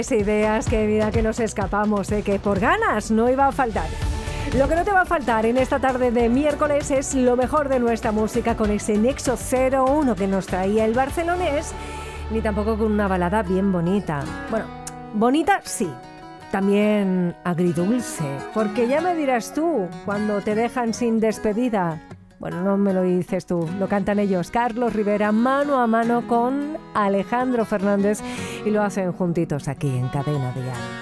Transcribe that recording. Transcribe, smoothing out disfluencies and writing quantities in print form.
Ideas que vida que nos escapamos, que por ganas no iba a faltar. Lo que no te va a faltar en esta tarde de miércoles es lo mejor de nuestra música con ese Nexo 01 que nos traía el barcelonés, ni tampoco con una balada bien bonita. Bueno, bonita sí, también agridulce, porque ya me dirás tú cuando te dejan sin despedida. Bueno, no me lo dices tú, lo cantan ellos, Carlos Rivera, mano a mano con Alejandro Fernández, y lo hacen juntitos aquí en Cadena Dial.